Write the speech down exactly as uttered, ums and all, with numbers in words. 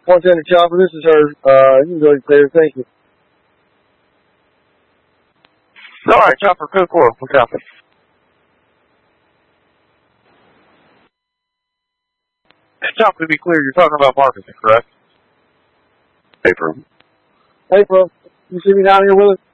one ten to Chopper, this is her. Uh, you can go ahead and clear. Thank you. All right, Chopper, code four. What's happening? Hey, Chopper, to be clear, you're talking about marketing, correct? Hey, bro. Hey, bro. You see me down here with us?